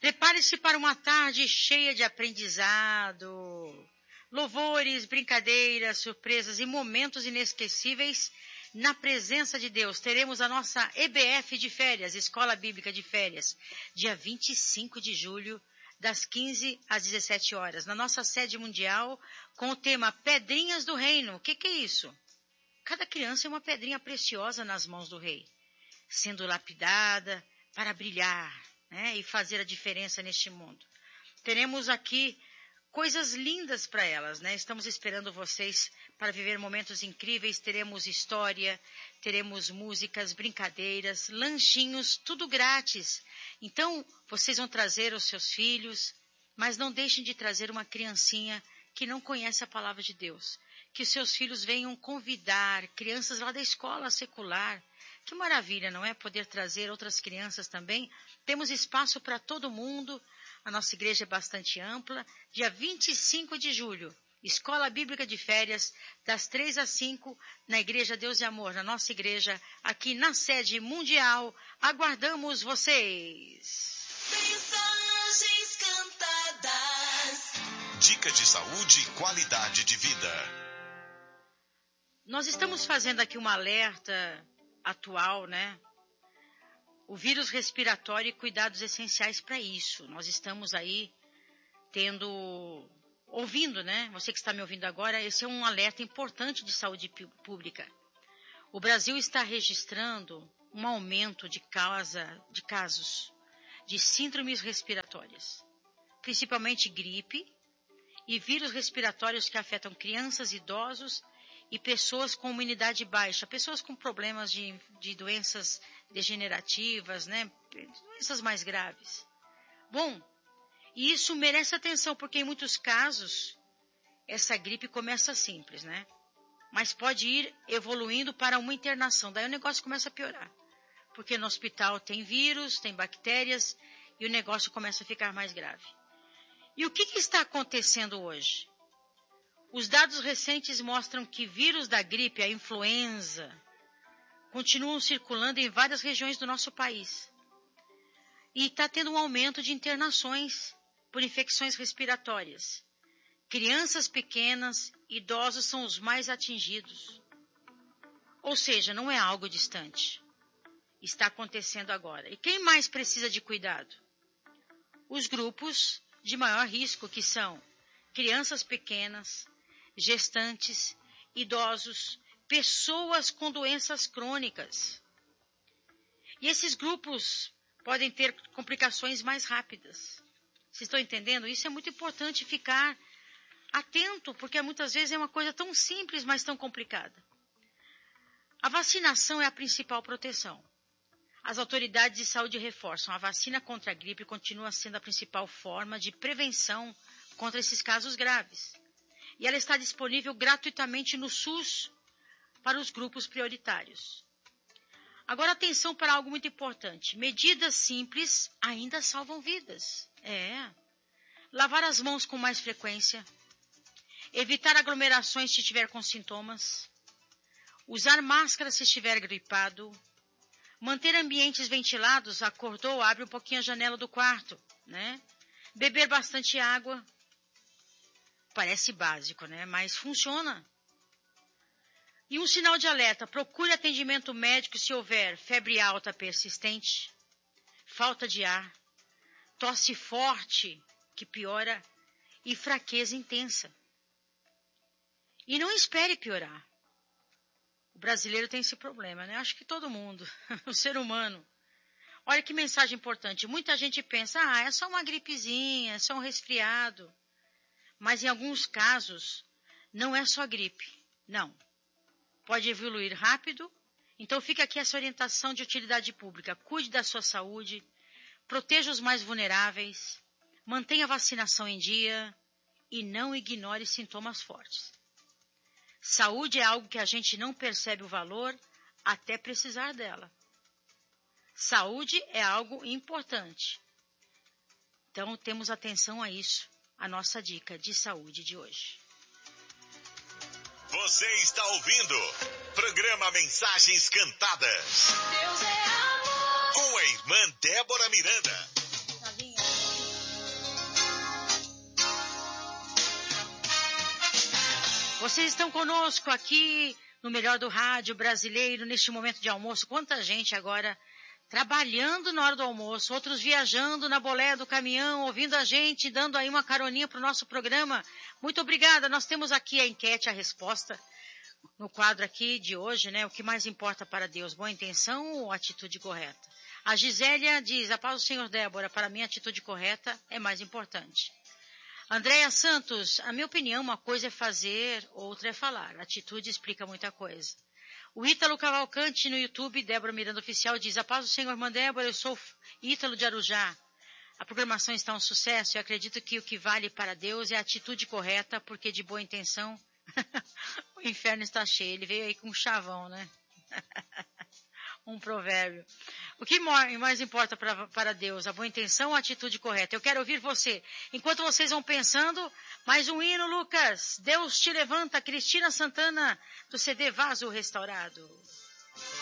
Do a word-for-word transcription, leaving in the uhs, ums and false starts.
Prepare-se para uma tarde cheia de aprendizado, louvores, brincadeiras, surpresas e momentos inesquecíveis na presença de Deus. Teremos a nossa E B F de férias, Escola Bíblica de Férias, dia vinte e cinco de julho, das quinze às dezessete horas, na nossa sede mundial, com o tema Pedrinhas do Reino. O que, que é isso? Cada criança é uma pedrinha preciosa nas mãos do Rei, sendo lapidada para brilhar, né, e fazer a diferença neste mundo. Teremos aqui coisas lindas para elas, né? Estamos esperando vocês para viver momentos incríveis. Teremos história, teremos músicas, brincadeiras, lanchinhos, tudo grátis. Então, vocês vão trazer os seus filhos, mas não deixem de trazer uma criancinha que não conhece a palavra de Deus. Que os seus filhos venham convidar crianças lá da escola secular. Que maravilha, não é? Poder trazer outras crianças também. Temos espaço para todo mundo. A nossa igreja é bastante ampla. Dia vinte e cinco de julho, Escola Bíblica de Férias, das três às cinco, na Igreja Deus e Amor, na nossa igreja, aqui na sede mundial. Aguardamos vocês! Mensagens cantadas. Dicas de saúde e qualidade de vida. Nós estamos fazendo aqui uma alerta atual, né? O vírus respiratório e cuidados essenciais para isso. Nós estamos aí tendo, ouvindo, né? Você que está me ouvindo agora, esse é um alerta importante de saúde pública. O Brasil está registrando um aumento de, causa, de casos de síndromes respiratórias, principalmente gripe e vírus respiratórios que afetam crianças, idosos e pessoas com imunidade baixa, pessoas com problemas de, de doenças degenerativas, né? Doenças mais graves. Bom, e isso merece atenção, porque em muitos casos essa gripe começa simples, né? Mas pode ir evoluindo para uma internação, daí o negócio começa a piorar. Porque no hospital tem vírus, tem bactérias e o negócio começa a ficar mais grave. E o que, que está acontecendo hoje? Os dados recentes mostram que vírus da gripe, a influenza, continuam circulando em várias regiões do nosso país. E está tendo um aumento de internações por infecções respiratórias. Crianças pequenas, idosos são os mais atingidos. Ou seja, não é algo distante. Está acontecendo agora. E quem mais precisa de cuidado? Os grupos de maior risco, que são crianças pequenas, gestantes, idosos, pessoas com doenças crônicas. E esses grupos podem ter complicações mais rápidas. Vocês estão entendendo? Isso é muito importante ficar atento, porque muitas vezes é uma coisa tão simples, mas tão complicada. A vacinação é a principal proteção. As autoridades de saúde reforçam: a vacina contra a gripe continua sendo a principal forma de prevenção contra esses casos graves. E ela está disponível gratuitamente no SUS para os grupos prioritários. Agora, atenção para algo muito importante. Medidas simples ainda salvam vidas. É. Lavar as mãos com mais frequência. Evitar aglomerações se estiver com sintomas. Usar máscara se estiver gripado. Manter ambientes ventilados. Acordou, abre um pouquinho a janela do quarto, né? Beber bastante água. Parece básico, né? Mas funciona. E um sinal de alerta: procure atendimento médico se houver febre alta persistente, falta de ar, tosse forte, que piora, e fraqueza intensa. E não espere piorar. O brasileiro tem esse problema, né? Acho que todo mundo, o ser humano. Olha que mensagem importante. Muita gente pensa: ah, é só uma gripezinha, é só um resfriado. Mas em alguns casos, não é só gripe. Não. Pode evoluir rápido. Então fica aqui essa orientação de utilidade pública. Cuide da sua saúde. Proteja os mais vulneráveis. Mantenha a vacinação em dia. E não ignore sintomas fortes. Saúde é algo que a gente não percebe o valor até precisar dela. Saúde é algo importante. Então temos atenção a isso. A nossa dica de saúde de hoje. Você está ouvindo programa Mensagens Cantadas. Deus é amor. Com a irmã Débora Miranda. Vocês estão conosco aqui no Melhor do Rádio Brasileiro, neste momento de almoço. Quanta gente agora trabalhando na hora do almoço, outros viajando na boleia do caminhão, ouvindo a gente, dando aí uma caroninha para o nosso programa. Muito obrigada. Nós temos aqui a enquete, a resposta no quadro aqui de hoje, né? O que mais importa para Deus, boa intenção ou atitude correta? A Gisélia diz, a paz do Senhor Débora, para mim a atitude correta é mais importante. Andréia Santos, a minha opinião, uma coisa é fazer, outra é falar. A atitude explica muita coisa. O Ítalo Cavalcante no YouTube, Débora Miranda Oficial, diz, a paz do Senhor, irmã Débora, eu sou Ítalo de Arujá. A programação está um sucesso e acredito que o que vale para Deus é a atitude correta, porque de boa intenção o inferno está cheio. Ele veio aí com um chavão, né? Um provérbio. O que mais importa pra, para Deus? A boa intenção ou a atitude correta? Eu quero ouvir você. Enquanto vocês vão pensando, mais um hino, Lucas. Deus te levanta, Cristina Santana, do C D Vaso Restaurado.